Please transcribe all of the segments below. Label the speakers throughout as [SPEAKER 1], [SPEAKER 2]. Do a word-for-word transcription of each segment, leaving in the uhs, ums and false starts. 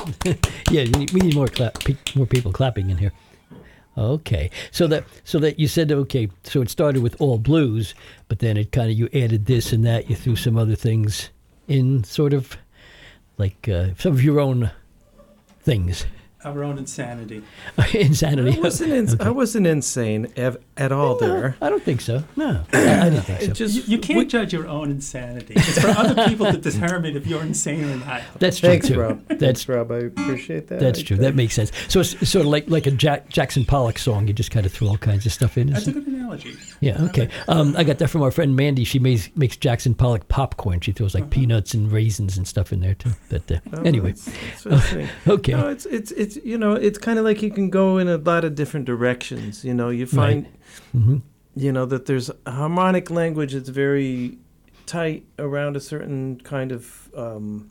[SPEAKER 1] Yeah, we need, we need more clap, pe- more people clapping in here. Okay, so that so that you said okay, so it started with all blues, but then it kind of you added this and that, you threw some other things in, sort of like uh, some of your own things.
[SPEAKER 2] Our own insanity.
[SPEAKER 1] Insanity.
[SPEAKER 3] I wasn't, ins-
[SPEAKER 1] Okay.
[SPEAKER 3] I wasn't insane ev- at all
[SPEAKER 1] No,
[SPEAKER 3] there.
[SPEAKER 1] I don't think so. No, I, I didn't think so.
[SPEAKER 3] It just
[SPEAKER 2] You, you can't
[SPEAKER 3] we-
[SPEAKER 2] judge your own insanity. It's for other people to determine if you're insane or not.
[SPEAKER 1] That's true
[SPEAKER 3] Thanks,
[SPEAKER 1] too.
[SPEAKER 3] Rob.
[SPEAKER 1] That's
[SPEAKER 3] Thanks, Rob. I appreciate that.
[SPEAKER 1] that's
[SPEAKER 3] I-
[SPEAKER 1] true. That makes sense. So it's sort of like like a Jack, Jackson Pollock song. You just kind of threw all kinds of stuff in.
[SPEAKER 2] That's a
[SPEAKER 1] isn't it?
[SPEAKER 2] good analogy.
[SPEAKER 1] Yeah. Okay. Um, I got that from our friend Mandy. She makes makes Jackson Pollock popcorn. She throws like
[SPEAKER 2] Uh-huh.
[SPEAKER 1] peanuts and raisins and stuff in there too. But uh,
[SPEAKER 3] Oh,
[SPEAKER 1] anyway,
[SPEAKER 3] it's- it's fascinating.
[SPEAKER 1] okay.
[SPEAKER 3] No, it's it's it's you know it's kind of like you can go in a lot of different directions. You know, you find
[SPEAKER 1] hmm
[SPEAKER 3] you know that there's harmonic language that's very tight around a certain kind of um,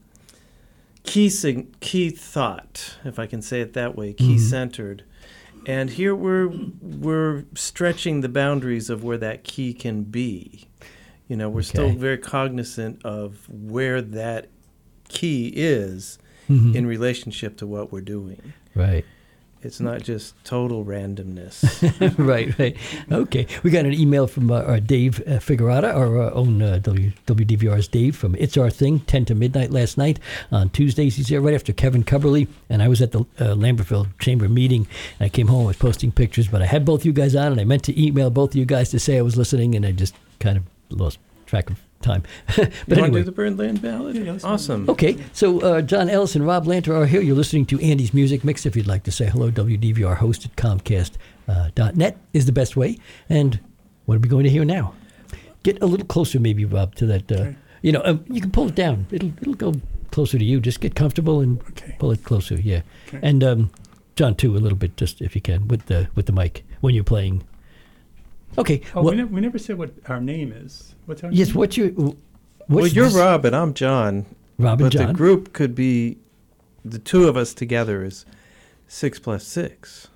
[SPEAKER 3] key sig- key thought, if I can say it that way, key
[SPEAKER 1] Mhm.
[SPEAKER 3] centered. And here we're we're stretching the boundaries of where that key can be. You know, we're still
[SPEAKER 1] Okay.
[SPEAKER 3] very cognizant of where that key is
[SPEAKER 1] Mhm.
[SPEAKER 3] in relationship to what we're doing.
[SPEAKER 1] Right.
[SPEAKER 3] It's not just total randomness.
[SPEAKER 1] right, right. Okay. We got an email from uh, our Dave uh, Figurata, our uh, own uh, w- WDVR's Dave from It's Our Thing, ten to midnight last night. On Tuesdays, he's there right after Kevin Cubberly. And I was at the uh, Lambertville Chamber meeting. And I came home, I was posting pictures, but I had both you guys on, and I meant to email both of you guys to say I was listening, and I just kind of lost track of time. but
[SPEAKER 3] you want to
[SPEAKER 1] anyway.
[SPEAKER 3] do the Birdland Ballad?
[SPEAKER 2] Yeah, yeah, let's do
[SPEAKER 3] Awesome.
[SPEAKER 1] Okay, so uh, John Ellis and Rob Lanter are here. You're listening to Andy's Music Mix. If you'd like to say hello, W D V R host at Comcast dot net is the best way. And what are we going to hear now? Get a little closer, maybe, Rob, to that. Uh,
[SPEAKER 2] Okay.
[SPEAKER 1] You know, um, you can pull it down. It'll it'll go closer to you. Just get comfortable and
[SPEAKER 2] Okay.
[SPEAKER 1] pull it closer. Yeah,
[SPEAKER 2] Okay.
[SPEAKER 1] and um, John too, a little bit, just if you can, with the with the mic when you're playing. Okay.
[SPEAKER 2] Oh,
[SPEAKER 1] well,
[SPEAKER 2] we, never, we never said what our name is. What's our
[SPEAKER 1] yes.
[SPEAKER 2] name?
[SPEAKER 1] What's your? What's
[SPEAKER 3] Well, you're
[SPEAKER 1] this-
[SPEAKER 3] Rob and I'm John.
[SPEAKER 1] Rob and
[SPEAKER 3] But
[SPEAKER 1] John.
[SPEAKER 3] the group could be, the two of us together is six plus six.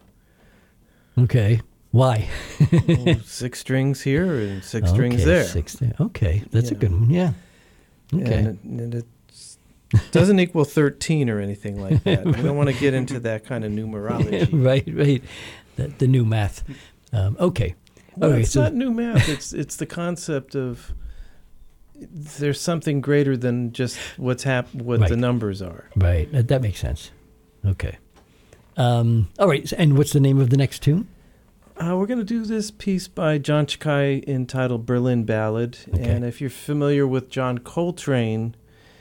[SPEAKER 1] Okay. Why?
[SPEAKER 3] Well, six strings here and six
[SPEAKER 1] okay,
[SPEAKER 3] strings there.
[SPEAKER 1] Six there. Okay, that's a
[SPEAKER 3] Yeah.
[SPEAKER 1] good one. Yeah. Okay.
[SPEAKER 3] And it, and it doesn't equal thirteen or anything like that. We don't want to get into that kind of numerology.
[SPEAKER 1] right, right. The, the new math. Um, okay.
[SPEAKER 3] Well,
[SPEAKER 1] Okay,
[SPEAKER 3] it's
[SPEAKER 1] so-
[SPEAKER 3] not new math. It's it's the concept of there's something greater than just what's hap- what
[SPEAKER 1] Right.
[SPEAKER 3] the numbers are.
[SPEAKER 1] Right. That, that makes sense. Okay. Um, all right. so- And what's the name of the next tune?
[SPEAKER 3] Uh, we're going to do this piece by John Chakai entitled Berlin Ballad.
[SPEAKER 1] Okay.
[SPEAKER 3] And if you're familiar with John Coltrane,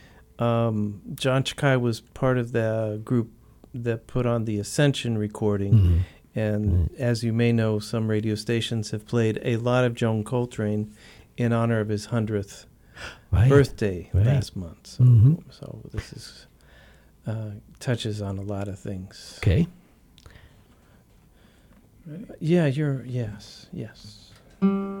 [SPEAKER 3] um, John Chakai was part of the group that put on the Ascension recording.
[SPEAKER 1] Mhm.
[SPEAKER 3] And
[SPEAKER 1] Mm.
[SPEAKER 3] as you may know, some radio stations have played a lot of John Coltrane in honor of his hundredth
[SPEAKER 1] Right.
[SPEAKER 3] birthday
[SPEAKER 1] Right.
[SPEAKER 3] last month. So,
[SPEAKER 1] Mhm.
[SPEAKER 3] so this is uh, touches on a lot of things.
[SPEAKER 1] Okay.
[SPEAKER 2] Ready?
[SPEAKER 3] Yeah, you're yes, yes.